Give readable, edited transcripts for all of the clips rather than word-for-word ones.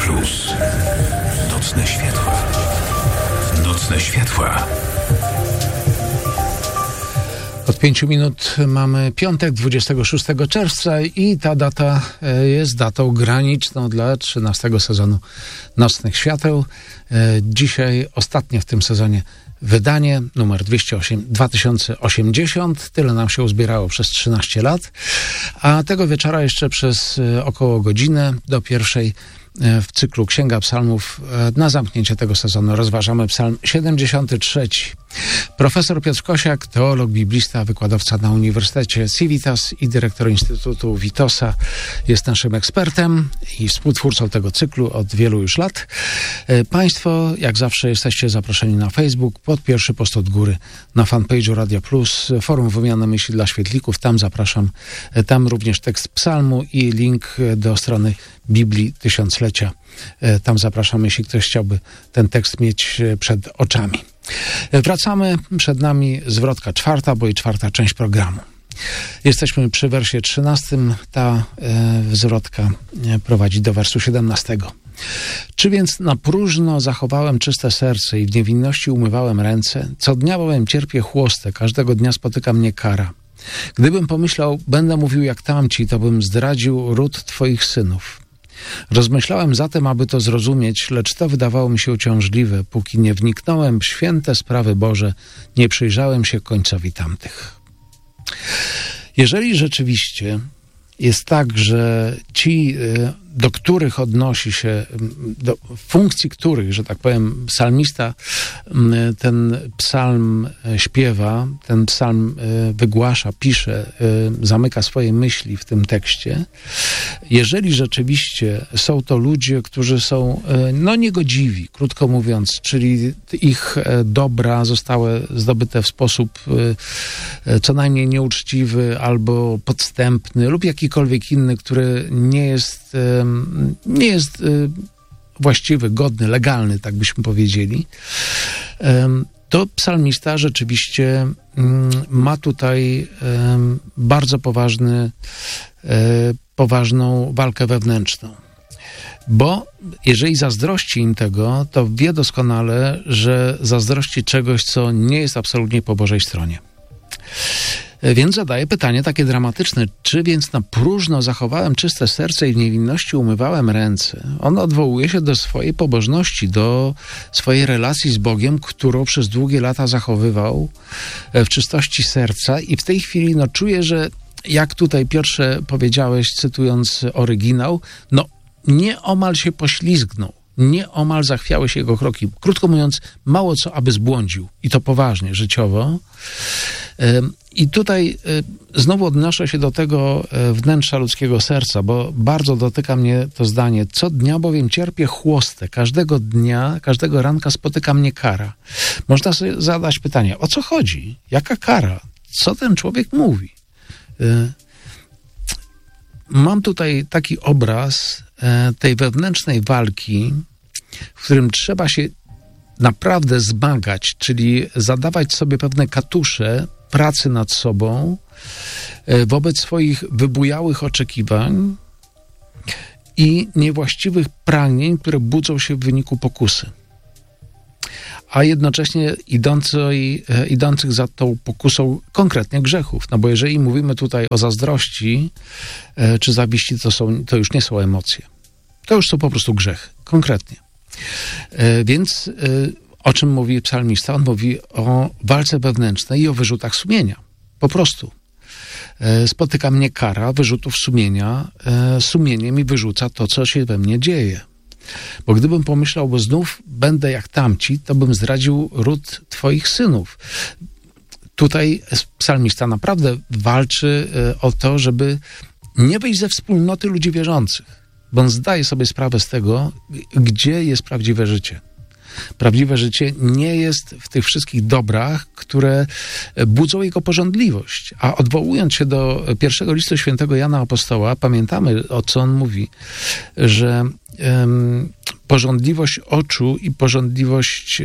Plus. Nocne światła. Nocne światła. Od 5 minut mamy piątek, 26 czerwca i ta data jest datą graniczną dla 13 sezonu Nocnych Świateł. Dzisiaj ostatnie w tym sezonie wydanie, numer 2080. Tyle nam się uzbierało przez 13 lat. A tego wieczora jeszcze przez około godzinę do pierwszej w cyklu Księga Psalmów na zamknięcie tego sezonu rozważamy Psalm 73. Profesor Piotr Kosiak, teolog, biblista, wykładowca na Uniwersytecie Civitas i dyrektor Instytutu Witosa, jest naszym ekspertem i współtwórcą tego cyklu od wielu już lat. Państwo, jak zawsze, jesteście zaproszeni na Facebook, pod pierwszy post od góry, na fanpage'u Radio Plus, forum Wymiany Myśli dla Świetlików. Tam zapraszam, tam również tekst psalmu i link do strony Biblii Tysiąclecia. Tam zapraszam, jeśli ktoś chciałby ten tekst mieć przed oczami. Wracamy, przed nami zwrotka czwarta, bo i czwarta część programu. Jesteśmy przy wersie 13. Ta zwrotka prowadzi do wersu 17. Czy więc na próżno zachowałem czyste serce i w niewinności umywałem ręce? Co dnia bowiem cierpię chłostę, każdego dnia spotyka mnie kara. Gdybym pomyślał, będę mówił jak tamci, to bym zdradził ród Twoich synów. Rozmyślałem zatem, aby to zrozumieć, lecz to wydawało mi się uciążliwe, póki nie wniknąłem w święte sprawy Boże, nie przyjrzałem się końcowi tamtych. Jeżeli rzeczywiście jest tak, że ci, do których odnosi się, do funkcji których, że tak powiem, psalmista ten psalm śpiewa, ten psalm wygłasza, pisze, zamyka swoje myśli w tym tekście, jeżeli rzeczywiście są to ludzie, którzy są niegodziwi, krótko mówiąc, czyli ich dobra zostały zdobyte w sposób co najmniej nieuczciwy albo podstępny lub jakikolwiek inny, który nie jest właściwy, godny, legalny, tak byśmy powiedzieli, to psalmista rzeczywiście ma tutaj bardzo poważną walkę wewnętrzną. Bo jeżeli zazdrości im tego, to wie doskonale, że zazdrości czegoś, co nie jest absolutnie po Bożej stronie. Więc zadaję pytanie takie dramatyczne. Czy więc na próżno zachowałem czyste serce i w niewinności umywałem ręce? On odwołuje się do swojej pobożności, do swojej relacji z Bogiem, którą przez długie lata zachowywał w czystości serca i w tej chwili czuje, że jak tutaj, Piotrze, powiedziałeś, cytując oryginał, nieomal się poślizgnął. Nieomal zachwiały się jego kroki. Krótko mówiąc, mało co, aby zbłądził. I to poważnie, życiowo. I tutaj znowu odnoszę się do tego wnętrza ludzkiego serca, bo bardzo dotyka mnie to zdanie. Co dnia bowiem cierpię chłostę. Każdego dnia, każdego ranka spotyka mnie kara. Można sobie zadać pytanie, o co chodzi? Jaka kara? Co ten człowiek mówi? Mam tutaj taki obraz tej wewnętrznej walki, w którym trzeba się naprawdę zmagać, czyli zadawać sobie pewne katusze pracy nad sobą wobec swoich wybujałych oczekiwań i niewłaściwych pragnień, które budzą się w wyniku pokusy. A jednocześnie idących za tą pokusą konkretnie grzechów. Bo jeżeli mówimy tutaj o zazdrości czy zawiści, to już nie są emocje. To już są po prostu grzechy. Konkretnie. Więc o czym mówi psalmista? On mówi o walce wewnętrznej i o wyrzutach sumienia. Po prostu. Spotyka mnie kara wyrzutów sumienia. Sumienie mi wyrzuca to, co się we mnie dzieje. Bo gdybym pomyślał, bo znów będę jak tamci, to bym zdradził ród Twoich synów. Tutaj psalmista naprawdę walczy o to, żeby nie wyjść ze wspólnoty ludzi wierzących, bo on zdaje sobie sprawę z tego, gdzie jest prawdziwe życie. Prawdziwe życie nie jest w tych wszystkich dobrach, które budzą jego pożądliwość. A odwołując się do pierwszego listu świętego Jana Apostoła, pamiętamy, o co on mówi, że pożądliwość oczu i pożądliwość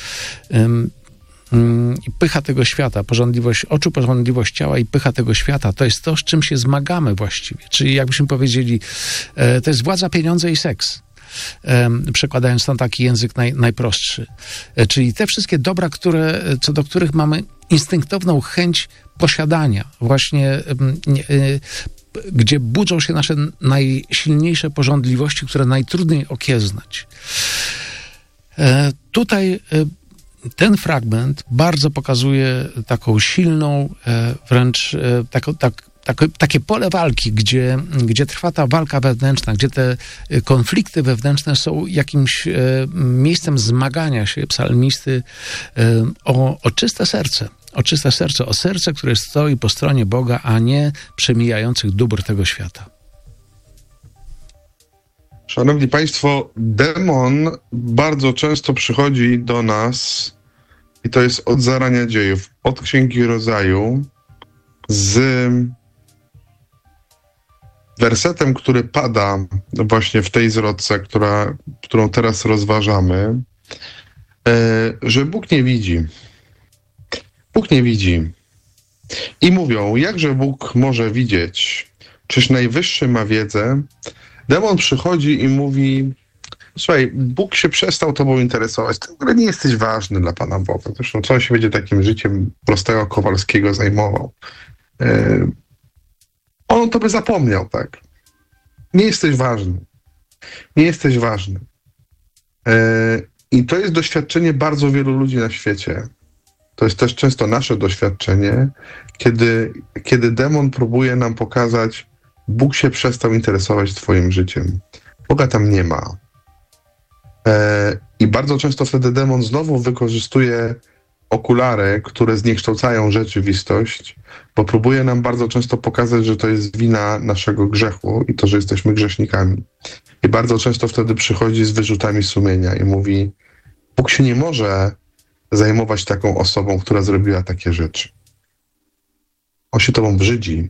i pycha tego świata, pożądliwość oczu, pożądliwość ciała i pycha tego świata, to jest to, z czym się zmagamy właściwie. Czyli jakbyśmy powiedzieli, to jest władza, pieniądze i seks. przekładając na taki język najprostszy. Czyli te wszystkie dobra, co do których mamy instynktowną chęć posiadania, właśnie gdzie budzą się nasze najsilniejsze pożądliwości, które najtrudniej okiełznać. Tutaj ten fragment bardzo pokazuje taką silną, wręcz takie pole walki, gdzie trwa ta walka wewnętrzna, gdzie te konflikty wewnętrzne są jakimś miejscem zmagania się psalmisty o czyste serce. O serce, które stoi po stronie Boga, a nie przemijających dóbr tego świata. Szanowni Państwo, demon bardzo często przychodzi do nas i to jest od zarania dziejów, od Księgi Rodzaju, z wersetem, który pada właśnie w tej zwrotce, którą teraz rozważamy, że Bóg nie widzi. Bóg nie widzi. I mówią, jakże Bóg może widzieć? Czyż Najwyższy ma wiedzę? Demon przychodzi i mówi, słuchaj, Bóg się przestał tobą interesować. Ty w ogóle nie jesteś ważny dla Pana Boga. Zresztą co on się będzie takim życiem prostego Kowalskiego zajmował? On o tobie zapomniał, tak? Nie jesteś ważny. Nie jesteś ważny. I to jest doświadczenie bardzo wielu ludzi na świecie. To jest też często nasze doświadczenie, kiedy demon próbuje nam pokazać, Bóg się przestał interesować twoim życiem. Boga tam nie ma. I bardzo często wtedy demon znowu wykorzystuje okulary, które zniekształcają rzeczywistość, bo próbuje nam bardzo często pokazać, że to jest wina naszego grzechu i to, że jesteśmy grzesznikami. I bardzo często wtedy przychodzi z wyrzutami sumienia i mówi, Bóg się nie może zajmować taką osobą, która zrobiła takie rzeczy. On się tobą brzydzi.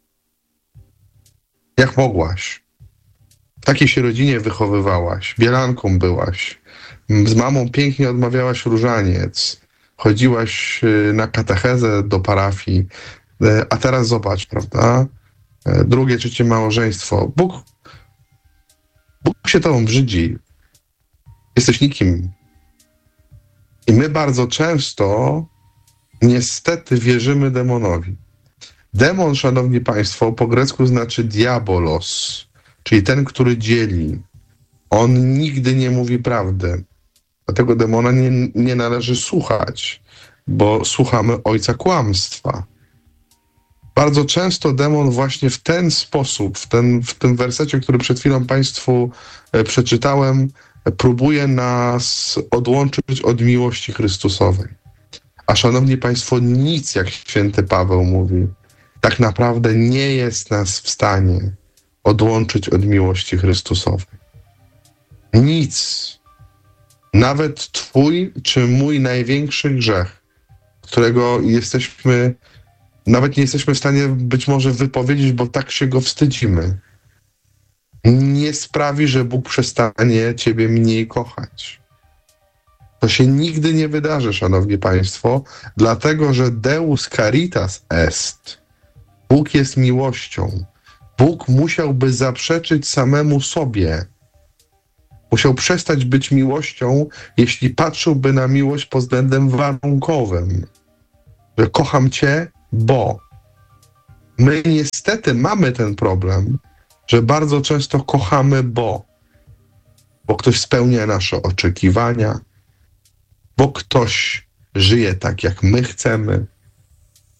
Jak mogłaś? W takiej się rodzinie wychowywałaś, bielanką byłaś, z mamą pięknie odmawiałaś różaniec, chodziłaś na katechezę do parafii, a teraz zobacz, prawda? Drugie, trzecie małżeństwo. Bóg się tobą brzydzi. Jesteś nikim. I my bardzo często niestety wierzymy demonowi. Demon, szanowni państwo, po grecku znaczy diabolos, czyli ten, który dzieli. On nigdy nie mówi prawdy. Dlatego demona nie należy słuchać, bo słuchamy ojca kłamstwa. Bardzo często demon właśnie w ten sposób, w tym wersecie, który przed chwilą państwu przeczytałem, próbuje nas odłączyć od miłości Chrystusowej. A szanowni państwo, nic, jak święty Paweł mówi, tak naprawdę nie jest nas w stanie odłączyć od miłości Chrystusowej. Nic. Nawet twój czy mój największy grzech, którego nawet nie jesteśmy w stanie być może wypowiedzieć, bo tak się go wstydzimy, nie sprawi, że Bóg przestanie ciebie mniej kochać. To się nigdy nie wydarzy, szanowni państwo, dlatego, że Deus caritas est. Bóg jest miłością. Bóg musiałby zaprzeczyć samemu sobie. Musiał przestać być miłością, jeśli patrzyłby na miłość pod względem warunkowym. Że kocham cię, bo. My niestety mamy ten problem, że bardzo często kochamy, bo ktoś spełnia nasze oczekiwania, bo ktoś żyje tak, jak my chcemy,